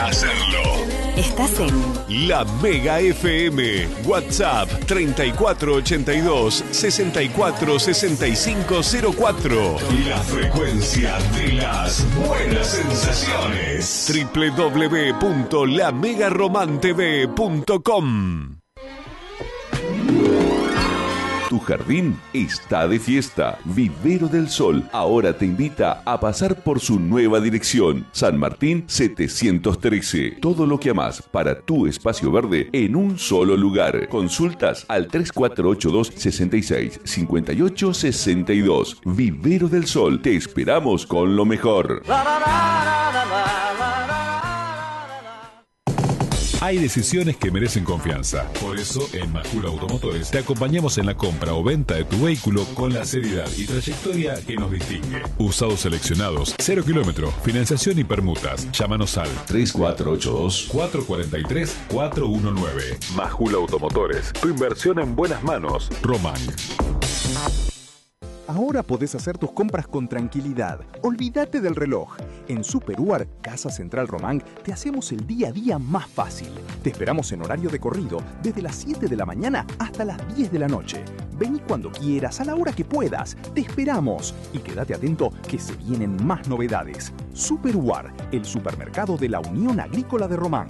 para hacerlo. Estás en La Mega FM. WhatsApp 3482 646504. La frecuencia de las buenas sensaciones. www.lamegaromantv.com. Tu jardín está de fiesta. Vivero del Sol ahora te invita a pasar por su nueva dirección. San Martín 713. Todo lo que amás para tu espacio verde en un solo lugar. Consultas al 3482 66 58 62. Vivero del Sol. Te esperamos con lo mejor. Hay decisiones que merecen confianza. Por eso, en Majul Automotores te acompañamos en la compra o venta de tu vehículo con la seriedad y trayectoria que nos distingue. Usados seleccionados, 0 kilómetros, financiación y permutas. Llámanos al 3482-443-419. Majul Automotores, tu inversión en buenas manos. Román. Ahora podés hacer tus compras con tranquilidad. Olvídate del reloj. En Superuar, Casa Central Román, te hacemos el día a día más fácil. Te esperamos en horario de corrido desde las 7 de la mañana hasta las 10 de la noche. Vení cuando quieras, a la hora que puedas. Te esperamos. Y quédate atento que se vienen más novedades. Superuar, el supermercado de la Unión Agrícola de Román.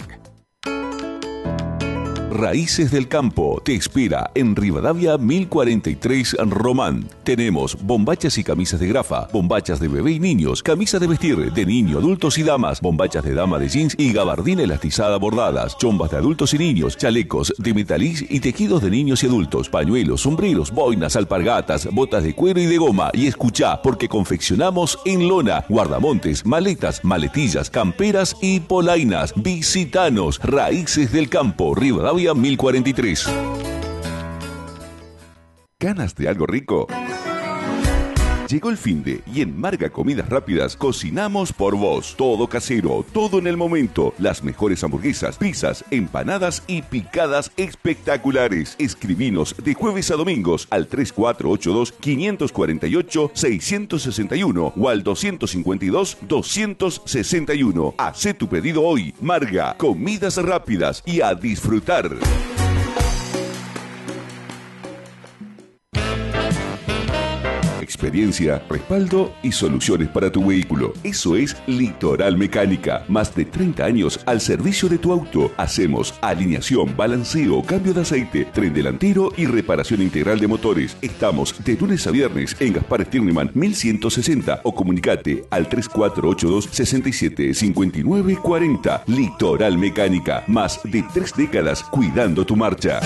Raíces del Campo te espera en Rivadavia 1043 Román. Tenemos bombachas y camisas de grafa, bombachas de bebé y niños, camisas de vestir de niño, adultos y damas, bombachas de dama de jeans y gabardina elastizada bordadas, chombas de adultos y niños, chalecos de metalís y tejidos de niños y adultos, pañuelos, sombreros, boinas, alpargatas, botas de cuero y de goma. Y escuchá, porque confeccionamos en lona, guardamontes, maletas, maletillas, camperas y polainas. Visitanos. Raíces del Campo, Rivadavia 1043. ¿Ganas de algo rico? Llegó el finde y en Marga Comidas Rápidas cocinamos por vos. Todo casero, todo en el momento. Las mejores hamburguesas, pizzas, empanadas y picadas espectaculares. Escribinos de jueves a domingos al 3482-548-661 o al 252-261. Hacé tu pedido hoy. Marga Comidas Rápidas y a disfrutar. Experiencia, respaldo y soluciones para tu vehículo. Eso es Litoral Mecánica. Más de 30 años al servicio de tu auto. Hacemos alineación, balanceo, cambio de aceite, tren delantero y reparación integral de motores. Estamos de lunes a viernes en Gaspar Stirnemann 1160 o comunicate al 3482 67 59 40. Litoral Mecánica. Más de 3 décadas cuidando tu marcha.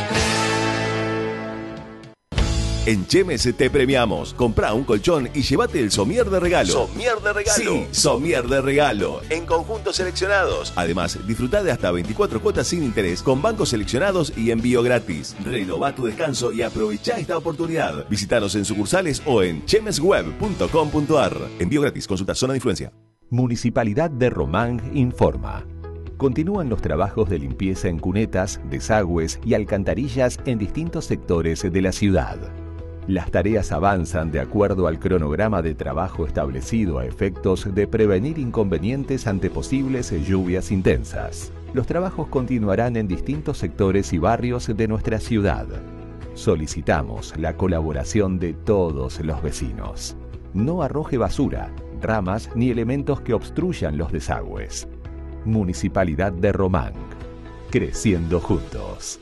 En Chemes te premiamos. Comprá un colchón y llévate el somier de regalo. ¿Somier de regalo? Sí, somier de regalo. En conjuntos seleccionados. Además, disfrutá de hasta 24 cuotas sin interés con bancos seleccionados y envío gratis. Renová tu descanso y aprovechá esta oportunidad. Visítanos en sucursales o en chemesweb.com.ar. Envío gratis. Consulta zona de influencia. Municipalidad de Román informa. Continúan los trabajos de limpieza en cunetas, desagües y alcantarillas en distintos sectores de la ciudad. Las tareas avanzan de acuerdo al cronograma de trabajo establecido a efectos de prevenir inconvenientes ante posibles lluvias intensas. Los trabajos continuarán en distintos sectores y barrios de nuestra ciudad. Solicitamos la colaboración de todos los vecinos. No arroje basura, ramas ni elementos que obstruyan los desagües. Municipalidad de Román. Creciendo juntos.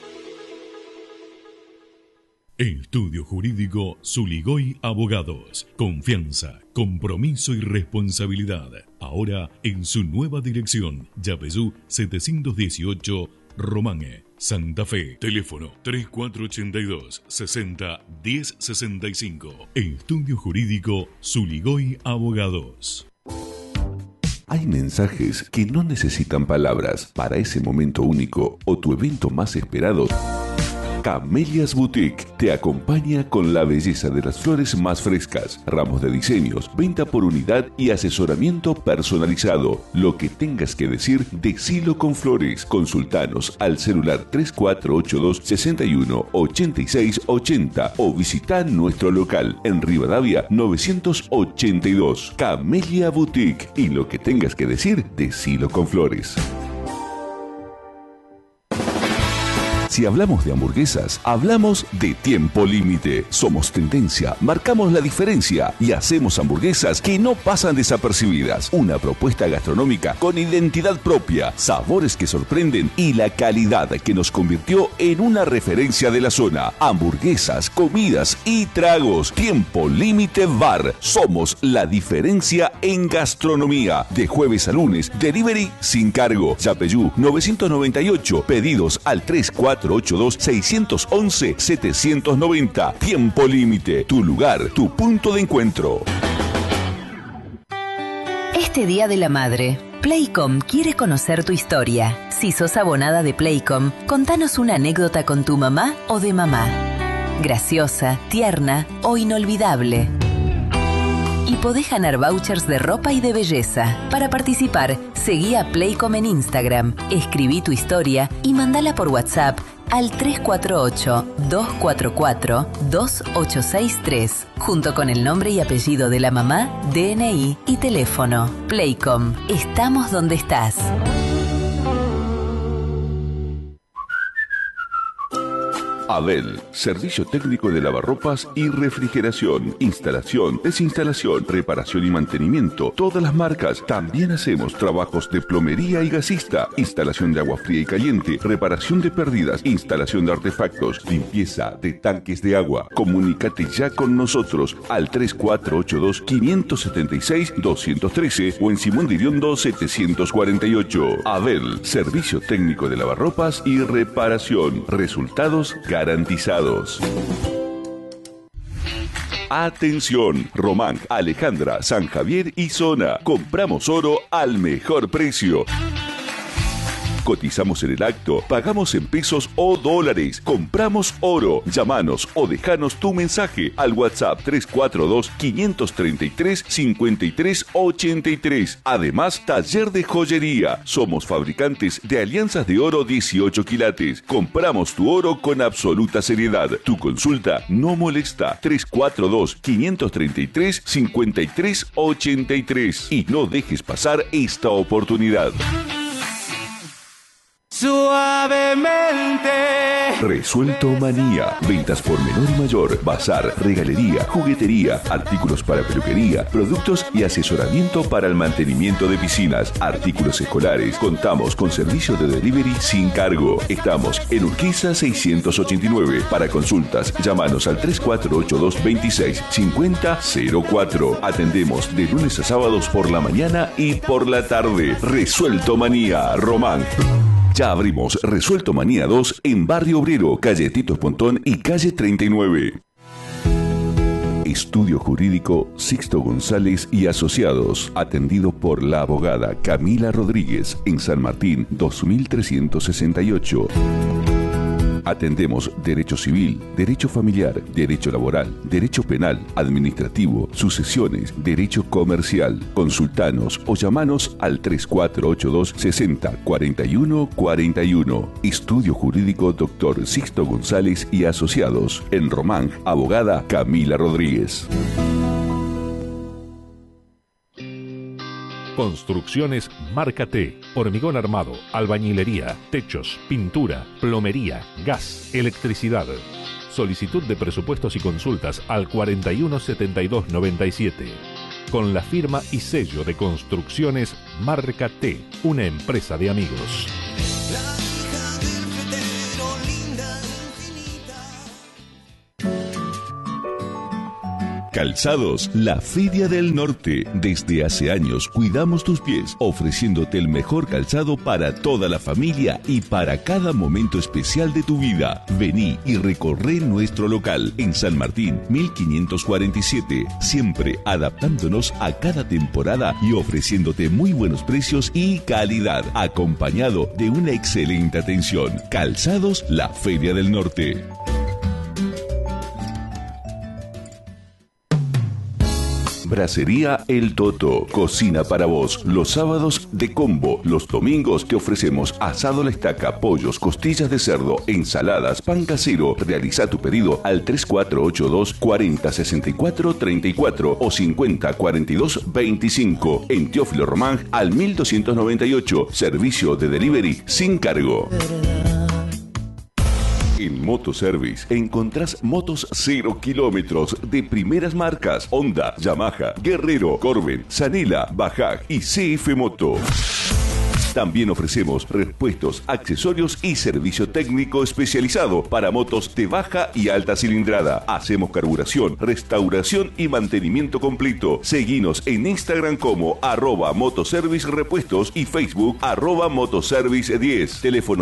Estudio Jurídico Zuligoy Abogados. Confianza, compromiso y responsabilidad. Ahora en su nueva dirección. Yapeyú 718 Román, Santa Fe. Teléfono 3482 60 1065. Estudio Jurídico Zuligoy Abogados. Hay mensajes que no necesitan palabras para ese momento único o tu evento más esperado. Camelias Boutique te acompaña con la belleza de las flores más frescas, ramos de diseños, venta por unidad y asesoramiento personalizado. Lo que tengas que decir, decilo con Flores. Consultanos al celular 3482 61 86 80 o visita nuestro local en Rivadavia 982. Camelia Boutique. Y lo que tengas que decir, decilo con Flores. Si hablamos de hamburguesas, hablamos de Tiempo Límite. Somos tendencia, marcamos la diferencia y hacemos hamburguesas que no pasan desapercibidas. Una propuesta gastronómica con identidad propia, sabores que sorprenden y la calidad que nos convirtió en una referencia de la zona. Hamburguesas, comidas y tragos. Tiempo Límite Bar. Somos la diferencia en gastronomía. De jueves a lunes, delivery sin cargo. Yapeyú 998. Pedidos al 3482-611-790. Tiempo Límite. Tu lugar, tu punto de encuentro. Este Día de la Madre, Playcom quiere conocer tu historia. Si sos abonada de Playcom, contanos una anécdota con tu mamá o de mamá. Graciosa, tierna o inolvidable. Y podés ganar vouchers de ropa y de belleza. Para participar, seguí a Playcom en Instagram, escribí tu historia y mandala por WhatsApp al 348-244-2863, junto con el nombre y apellido de la mamá, DNI y teléfono. Playcom, estamos donde estás. Abel, servicio técnico de lavarropas y refrigeración, instalación, desinstalación, reparación y mantenimiento, todas las marcas. También hacemos trabajos de plomería y gasista, instalación de agua fría y caliente, reparación de pérdidas, instalación de artefactos, limpieza de tanques de agua. Comunícate ya con nosotros al 3482-576-213 o en Simón de Iriondo 748. Abel, servicio técnico de lavarropas y reparación. Resultados garantizados. Atención, Román, Alejandra, San Javier y zona. Compramos oro al mejor precio. Cotizamos en el acto, pagamos en pesos o dólares. Compramos oro. Llámanos o dejanos tu mensaje al WhatsApp 342-533-5383. Además, taller de joyería. Somos fabricantes de alianzas de oro 18 quilates. Compramos tu oro con absoluta seriedad. Tu consulta no molesta. 342-533-5383. Y no dejes pasar esta oportunidad. Suavemente. Resuelto Manía. Ventas por menor y mayor. Bazar, regalería, juguetería, artículos para peluquería, productos y asesoramiento para el mantenimiento de piscinas, artículos escolares. Contamos con servicio de delivery sin cargo. Estamos en Urquiza 689. Para consultas, llámanos al 3482-265004. Atendemos de lunes a sábados por la mañana y por la tarde. Resuelto Manía, Román. Ya abrimos Resuelto Manía 2 en Barrio Obrero, calle Tito Espontón y calle 39. Estudio Jurídico Sixto González y Asociados, atendido por la abogada Camila Rodríguez en San Martín 2368. Atendemos derecho civil, derecho familiar, derecho laboral, derecho penal, administrativo, sucesiones, derecho comercial. Consultanos o llamanos al 3482 60 41 41. Estudio Jurídico Dr. Sixto González y Asociados. En Román, abogada Camila Rodríguez. Construcciones Marca T, hormigón armado, albañilería, techos, pintura, plomería, gas, electricidad. Solicitud de presupuestos y consultas al 417297. Con la firma y sello de Construcciones Marca T, una empresa de amigos. Calzados, la Feria del Norte. Desde hace años cuidamos tus pies, ofreciéndote el mejor calzado para toda la familia y para cada momento especial de tu vida. Vení y recorre nuestro local en San Martín 1547, siempre adaptándonos a cada temporada y ofreciéndote muy buenos precios y calidad, acompañado de una excelente atención. Calzados, la Feria del Norte. Bracería El Toto, cocina para vos. Los sábados de combo, los domingos te ofrecemos asado a la estaca, pollos, costillas de cerdo, ensaladas, pan casero. Realiza tu pedido al 3482 40 64 34 o 50 42 25. En Teófilo Román al 1298. Servicio de delivery sin cargo. En Motoservice encontrás motos 0 kilómetros de primeras marcas: Honda, Yamaha, Guerrero, Corben, Zanela, Bajaj y CF Moto. También ofrecemos repuestos, accesorios y servicio técnico especializado para motos de baja y alta cilindrada. Hacemos carburación, restauración y mantenimiento completo. Seguinos en Instagram como @motoservicerepuestos y Facebook @motoservice10. Teléfono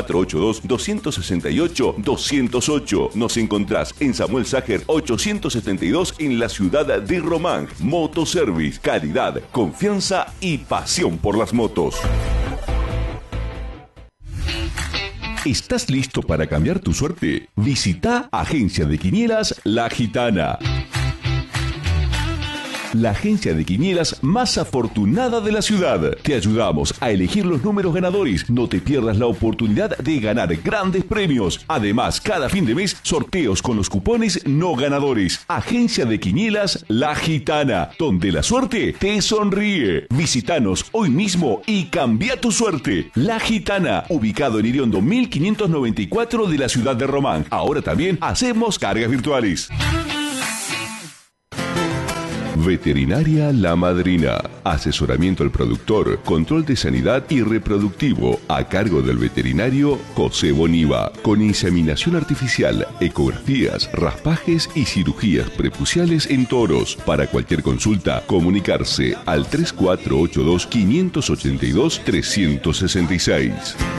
3482-268-208. Nos encontrás en Samuel Ságer 872 en la ciudad de Román. Motoservice, calidad, confianza y pasión por las motos. ¿Estás listo para cambiar tu suerte? Visita Agencia de Quinielas La Gitana. La agencia de quinielas más afortunada de la ciudad. Te ayudamos a elegir los números ganadores. No te pierdas la oportunidad de ganar grandes premios. Además, cada fin de mes, sorteos con los cupones no ganadores. Agencia de Quinielas La Gitana, donde la suerte te sonríe. Visítanos hoy mismo y cambia tu suerte. La Gitana, ubicado en Iriondo 1594 de la ciudad de Román. Ahora también hacemos cargas virtuales. Veterinaria La Madrina. Asesoramiento al productor, control de sanidad y reproductivo a cargo del veterinario José Boniva. Con inseminación artificial, ecografías, raspajes y cirugías prepuciales en toros. Para cualquier consulta, comunicarse al 3482 582 366.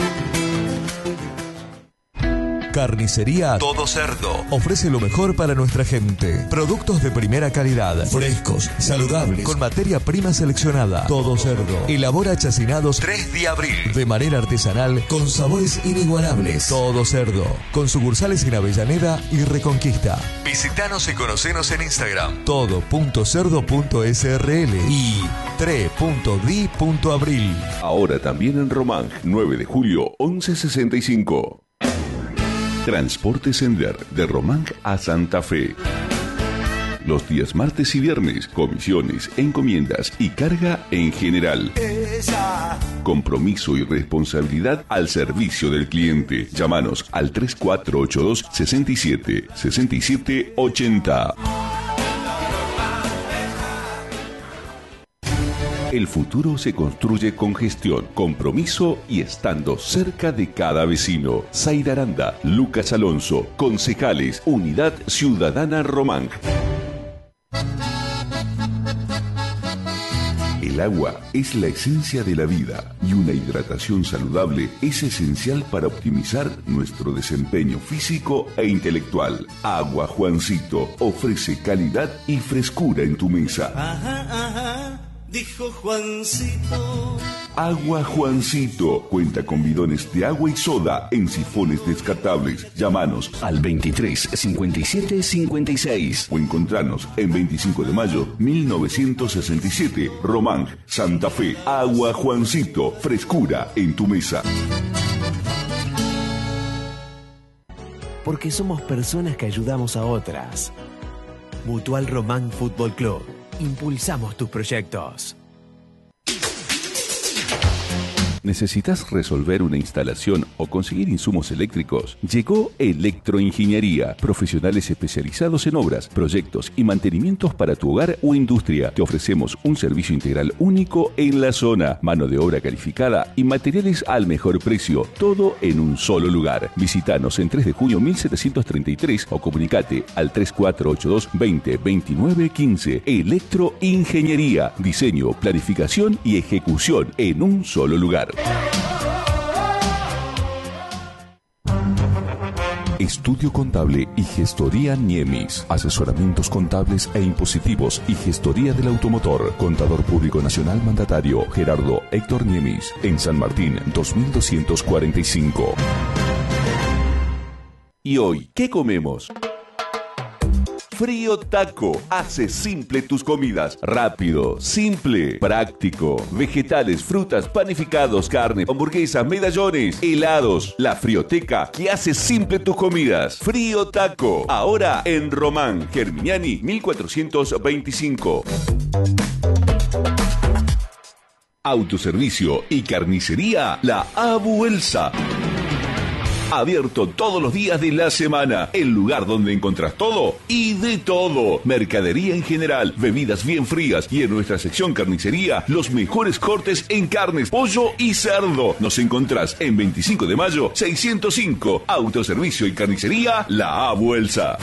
Carnicería Todo Cerdo ofrece lo mejor para nuestra gente. Productos de primera calidad, frescos, saludables, con materia prima seleccionada. Todo Cerdo elabora chacinados 3 de abril de manera artesanal con sabores inigualables. Todo Cerdo, con sucursales en Avellaneda y Reconquista. Visítanos y conocenos en Instagram todo.cerdo.srl y 3.di.abril. Ahora también en Román, 9 de julio 1165. Transporte Sender de Román a Santa Fe. Los días martes y viernes, comisiones, encomiendas y carga en general. Compromiso y responsabilidad al servicio del cliente. Llámanos al 3482 67 67 80. El futuro se construye con gestión, compromiso y estando cerca de cada vecino. Zaira Aranda, Lucas Alonso, concejales, Unidad Ciudadana Román. El agua es la esencia de la vida y una hidratación saludable es esencial para optimizar nuestro desempeño físico e intelectual. Agua Juancito ofrece calidad y frescura en tu mesa. Dijo Juancito. Agua Juancito cuenta con bidones de agua y soda en sifones descartables. Llámanos al 23 57 56 o encontranos en 25 de mayo 1967, Román, Santa Fe. Agua Juancito, frescura en tu mesa. Porque somos personas que ayudamos a otras. Mutual Román Fútbol Club. Impulsamos tus proyectos. ¿Necesitas resolver una instalación o conseguir insumos eléctricos? Llegó Electroingeniería, profesionales especializados en obras, proyectos y mantenimientos para tu hogar o industria. Te ofrecemos un servicio integral único en la zona, mano de obra calificada y materiales al mejor precio, todo en un solo lugar. Visítanos en 3 de junio 1733 o comunicate al 3482 20 29 15. Electroingeniería, diseño, planificación y ejecución en un solo lugar. Estudio Contable y Gestoría Niemis. Asesoramientos contables e impositivos y gestoría del automotor. Contador Público Nacional Mandatario Gerardo Héctor Niemis. En San Martín, 2245. ¿Y hoy qué comemos? Frío Taco. Hace simple tus comidas. Rápido, simple, práctico. Vegetales, frutas, panificados, carne, hamburguesas, medallones, helados. La frioteca que hace simple tus comidas. Frío Taco. Ahora en Román, Germiniani 1425. Autoservicio y carnicería La Abuelsa. Abierto todos los días de la semana. El lugar donde encontrás todo y de todo. Mercadería en general, bebidas bien frías y en nuestra sección carnicería, los mejores cortes en carnes, pollo y cerdo. Nos encontrás en 25 de mayo 605. Autoservicio y carnicería La Abuelsa.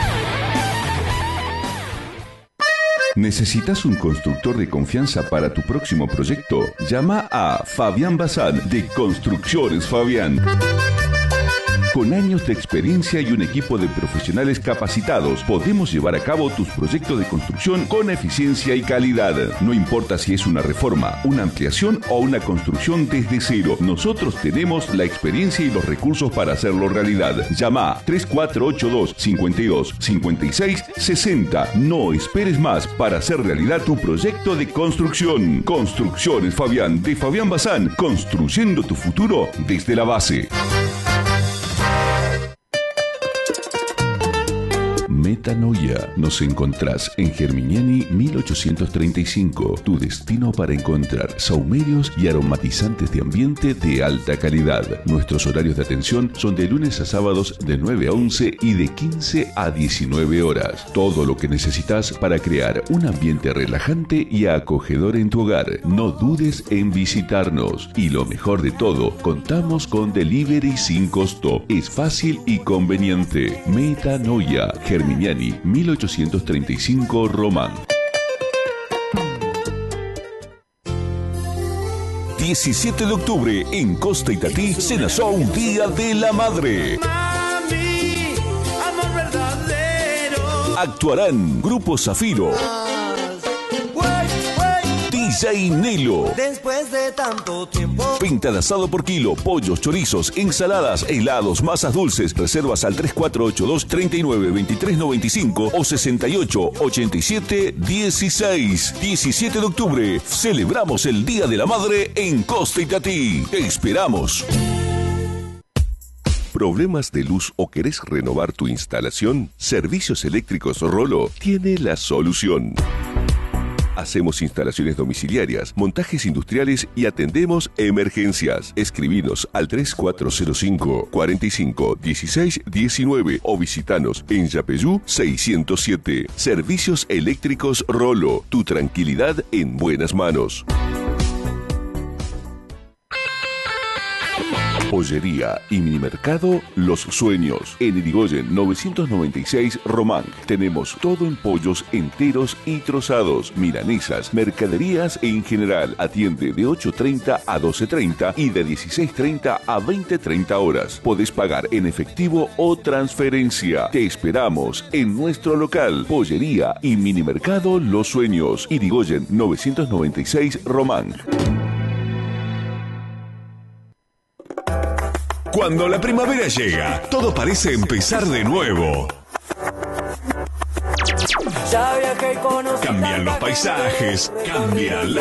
¿Necesitas un constructor de confianza para tu próximo proyecto? Llama a Fabián Bazán de Construcciones Fabián. Con años de experiencia y un equipo de profesionales capacitados, podemos llevar a cabo tus proyectos de construcción con eficiencia y calidad. No importa si es una reforma, una ampliación o una construcción desde cero. Nosotros tenemos la experiencia y los recursos para hacerlo realidad. Llama 3482 52 56 60. No esperes más para hacer realidad tu proyecto de construcción. Construcciones Fabián de Fabián Bazán, construyendo tu futuro desde la base. Metanoia. Nos encontrás en Germiniani 1835. Tu destino para encontrar sahumerios y aromatizantes de ambiente de alta calidad. Nuestros horarios de atención son de lunes a sábados de 9 a 11 y de 15 a 19 horas. Todo lo que necesitas para crear un ambiente relajante y acogedor en tu hogar. No dudes en visitarnos. Y lo mejor de todo, contamos con delivery sin costo. Es fácil y conveniente. Metanoia. Germiniani 1835 Román. 17 de octubre en Costa Itatí se nació un Día de la Madre. Mami, amor verdadero. Actuarán Grupo Zafiro, DJ Nelo. Después de tanto tiempo. Venta de asado por kilo, pollos, chorizos, ensaladas, helados, masas dulces. Reservas al 3482 39 23 95 o 68 87 16. 17 de octubre celebramos el Día de la Madre en Costa Itatí. Te esperamos. ¿Problemas de luz o querés renovar tu instalación? Servicios Eléctricos Rolo tiene la solución. Hacemos instalaciones domiciliarias, montajes industriales y atendemos emergencias. Escribinos al 3405 45 16 19 o visitanos en Yapeyú 607. Servicios Eléctricos Rolo. Tu tranquilidad en buenas manos. Pollería y minimercado Los Sueños. En Irigoyen 996 Román. Tenemos todo en pollos enteros y trozados, milanesas, mercaderías en general. Atiende de 8:30 a 12:30 y de 16:30 a 20:30 horas. Podés pagar en efectivo o transferencia. Te esperamos en nuestro local. Pollería y minimercado Los Sueños. Irigoyen 996 Román. Cuando la primavera llega, todo parece empezar de nuevo. Cambian los paisajes, cambian